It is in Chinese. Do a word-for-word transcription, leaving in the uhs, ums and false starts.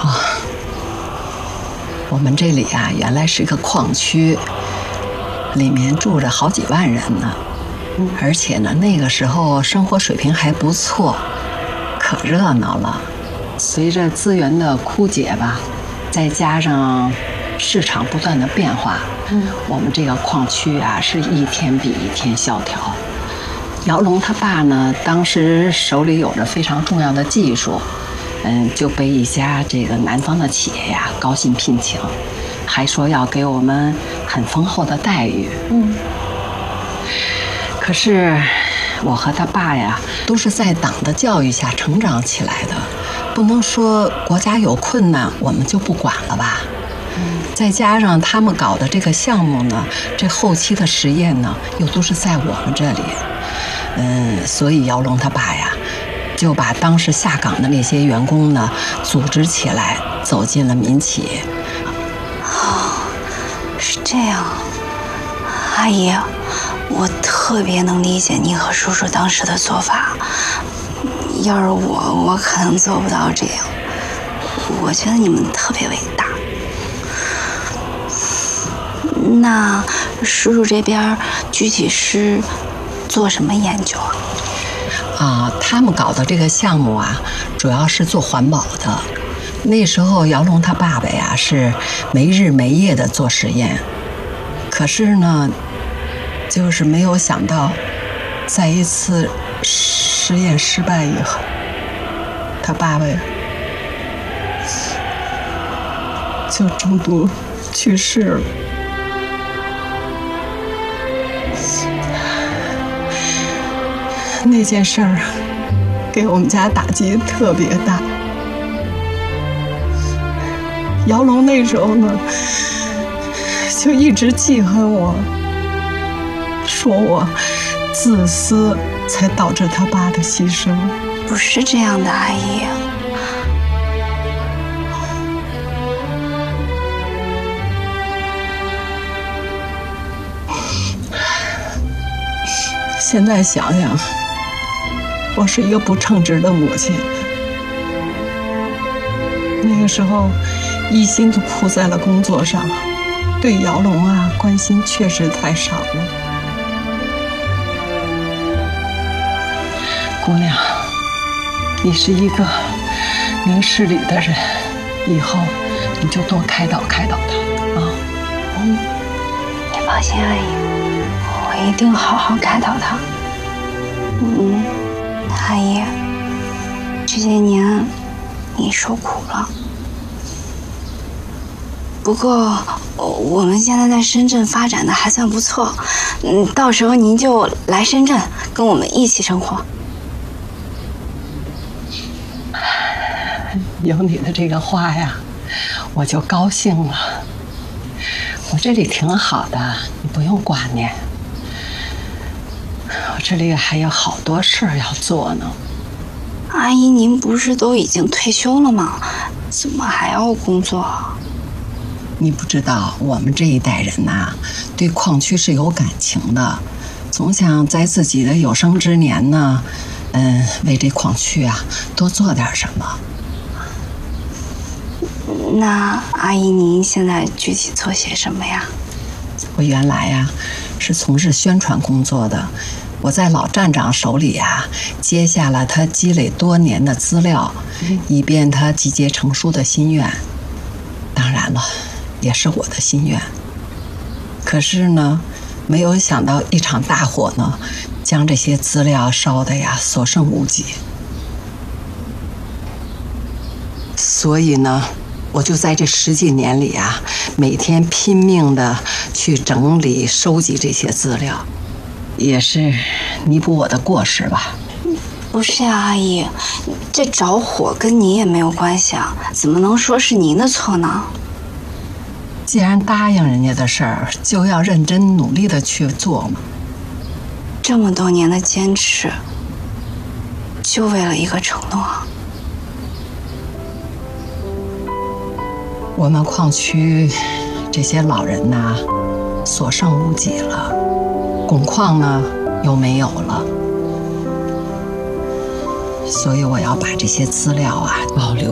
啊，我们这里啊，原来是个矿区，里面住着好几万人呢。嗯，而且呢，那个时候生活水平还不错，可热闹了。随着资源的枯竭吧，再加上市场不断的变化，嗯，我们这个矿区啊，是一天比一天萧条。姚龙他爸呢，当时手里有着非常重要的技术，嗯，就被一家这个南方的企业呀高薪聘请，还说要给我们很丰厚的待遇。嗯，可是我和他爸呀，都是在党的教育下成长起来的，不能说国家有困难我们就不管了吧。嗯，再加上他们搞的这个项目呢，这后期的实验呢，又都是在我们这里。嗯，所以姚龙他爸呀，就把当时下岗的那些员工呢，组织起来，走进了民企。 哦，是这样，阿姨，我特别能理解你和叔叔当时的做法。要是我，我可能做不到这样。我觉得你们特别伟大。那叔叔这边具体是做什么研究啊？ 啊，他们搞的这个项目啊，主要是做环保的。那时候姚龙他爸爸呀是没日没夜的做实验，可是呢，就是没有想到，在一次实验失败以后，他爸爸呀就中毒去世了。那件事儿给我们家打击特别大。姚龙那时候呢，就一直记恨我，说我自私，才导致他爸的牺牲。 不是这样的，阿姨。 现在想想，我是一个不称职的母亲。那个时候，一心都扑在了工作上，对姚龙啊关心确实太少了。姑娘，你是一个明事理的人，以后你就多开导开导他啊。 嗯，你放心，阿姨，我一定好好开导他。嗯，阿姨，这些年你受苦了。不过我们现在在深圳发展的还算不错，嗯，到时候您就来深圳跟我们一起生活。 有你的这个话呀，我就高兴了。我这里挺好的，你不用挂念。我这里还有好多事儿要做呢。 阿姨，您不是都已经退休了吗？怎么还要工作？ 你不知道，我们这一代人呐、啊，对矿区是有感情的，总想在自己的有生之年呢，嗯，为这矿区啊多做点什么。 那阿姨，您现在具体做些什么呀？ 我原来呀是从事宣传工作的，我在老站长手里啊接下了他积累多年的资料，嗯、以便他集结成书的心愿。当然了，也是我的心愿。可是呢，没有想到一场大火呢，将这些资料烧得呀所剩无几。所以呢，我就在这十几年里啊，每天拼命的去整理、收集这些资料，也是弥补我的过失吧。 不是呀，阿姨，这着火跟你也没有关系啊，怎么能说是您的错呢？ 既然答应人家的事儿，就要认真努力的去做嘛。 这么多年的坚持，就为了一个承诺。 我们矿区这些老人呐，所剩无几了，汞矿呢又没有了，所以我要把这些资料啊保留。